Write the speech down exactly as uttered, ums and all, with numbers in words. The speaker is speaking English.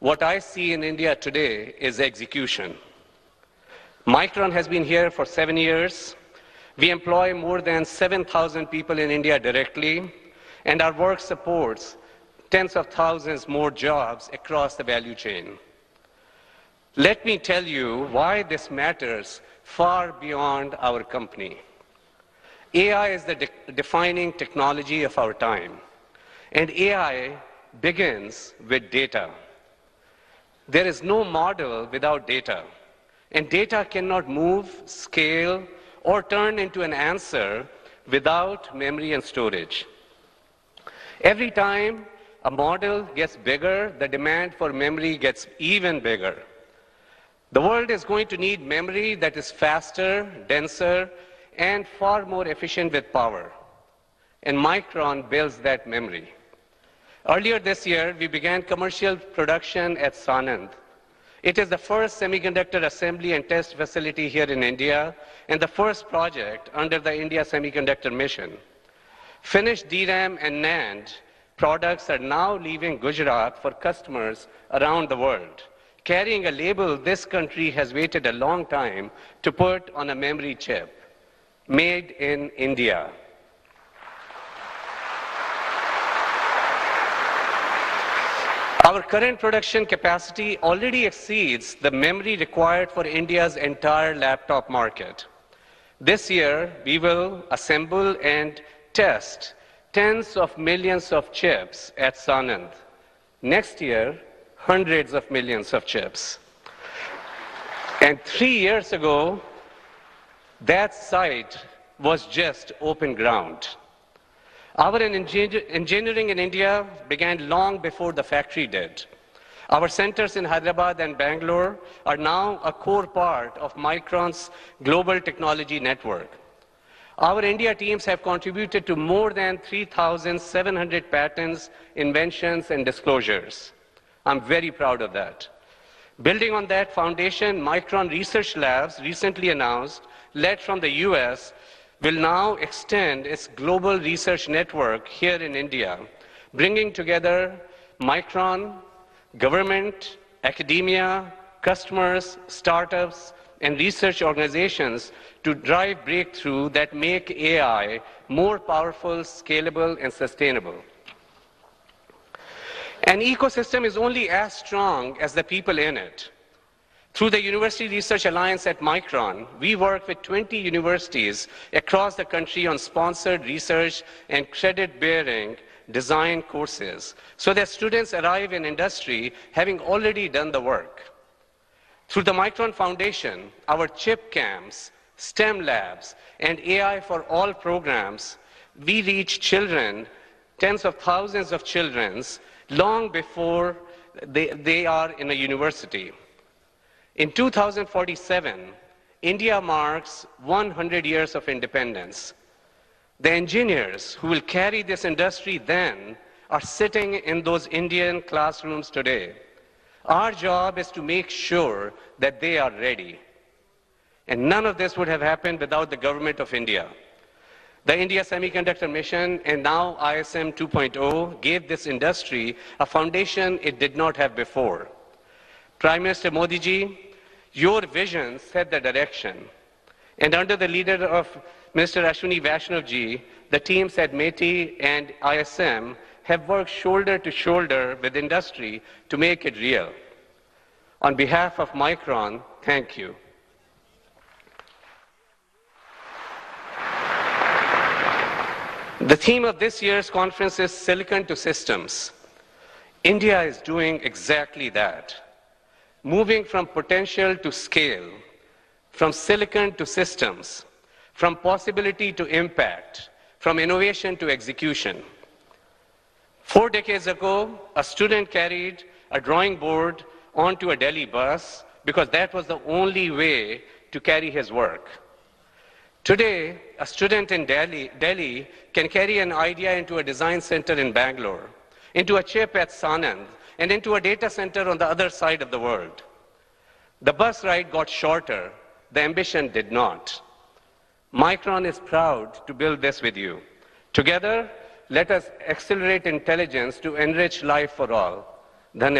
What I see in India today is execution. Micron has been here for seven years. We employ more than seven thousand people in India directly, and our work supports tens of thousands more jobs across the value chain. Let me tell you why this matters far beyond our company. A I is the de defining technology of our time, and A I begins with data. There is no model without data, and data cannot move, scale, or turn into an answer without memory and storage. Every time a model gets bigger, the demand for memory gets even bigger. The world is going to need memory that is faster, denser, and far more efficient with power. And Micron builds that memory. Earlier this year, we began commercial production at Sanand. It is the first semiconductor assembly and test facility here in India, and the first project under the India Semiconductor Mission. Finished D RAM and NAND products are now leaving Gujarat for customers around the world, carrying a label this country has waited a long time to put on a memory chip, made in India. Our current production capacity already exceeds the memory required for India's entire laptop market. This year, we will assemble and test tens of millions of chips at Sanand. Next year, hundreds of millions of chips. And three years ago, that site was just open ground. Our engineering in India began long before the factory did. Our centers in Hyderabad and Bangalore are now a core part of Micron's global technology network. Our India teams have contributed to more than three thousand seven hundred patents, inventions, and disclosures. I'm very proud of that. Building on that foundation, Micron Research Labs recently announced, led from the U S, will now extend its global research network here in India, bringing together Micron, government, academia, customers, startups, and research organizations to drive breakthrough that make A I more powerful, scalable, and sustainable. An ecosystem is only as strong as the people in it. Through the University Research Alliance at Micron, we work with twenty universities across the country on sponsored research and credit-bearing design courses, so that students arrive in industry having already done the work. Through the Micron Foundation, our chip camps, STEM labs, and A I for All programs, we reach children, tens of thousands of children, long before they, they are in a university. In two thousand forty-seven, India marks one hundred years of independence. The engineers who will carry this industry then are sitting in those Indian classrooms today. Our job is to make sure that they are ready. And none of this would have happened without the government of India. The India Semiconductor Mission and now I S M two point oh gave this industry a foundation it did not have before. Prime Minister Modi ji, your vision set the direction. And under the leader of Mister Ashwini Vaishnav ji, the teams at METI and I S M have worked shoulder to shoulder with industry to make it real. On behalf of Micron, thank you. The theme of this year's conference is Silicon to Systems. India is doing exactly that. Moving from potential to scale, from silicon to systems, from possibility to impact, from innovation to execution. Four decades ago, a student carried a drawing board onto a Delhi bus because that was the only way to carry his work. Today, a student in Delhi, Delhi can carry an idea into a design center in Bangalore, into a chip at Sanand, and into a data center on the other side of the world. The bus ride got shorter, the ambition did not. Micron is proud to build this with you. Together, let us accelerate intelligence to enrich life for all. Dhanyavad.